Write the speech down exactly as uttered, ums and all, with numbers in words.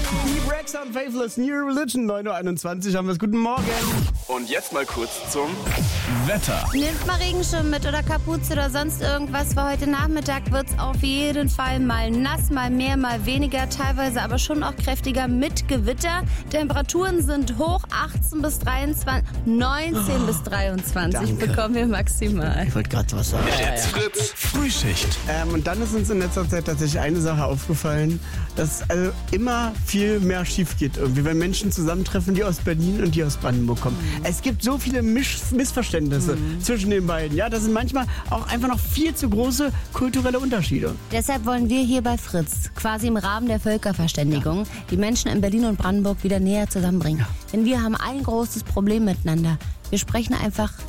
Die Rex und Faithless New Religion, neun Uhr einundzwanzig haben wir es. Guten Morgen. Und jetzt mal kurz zum Wetter. Nehmt mal Regenschirm mit oder Kapuze oder sonst irgendwas, weil heute Nachmittag wird es auf jeden Fall mal nass, mal mehr, mal weniger, teilweise aber schon auch kräftiger mit Gewitter. Temperaturen sind hoch, achtzehn bis dreiundzwanzig, neunzehn oh, bis dreiundzwanzig danke. Bekommen wir maximal. Ich wollte gerade was sagen. Jetzt Fritz, Frühschicht. Ähm, und dann ist uns in letzter Zeit tatsächlich eine Sache aufgefallen, dass also immer viel mehr schief geht irgendwie, wenn Menschen zusammentreffen, die aus Berlin und die aus Brandenburg kommen. Mhm. Es gibt so viele Misch- Missverständnisse mhm. zwischen den beiden. Ja, das sind manchmal auch einfach noch viel zu große kulturelle Unterschiede. Deshalb wollen wir hier bei Fritz, quasi im Rahmen der Völkerverständigung, ja. die Menschen in Berlin und Brandenburg wieder näher zusammenbringen. Ja. Denn wir haben ein großes Problem miteinander. Wir sprechen einfach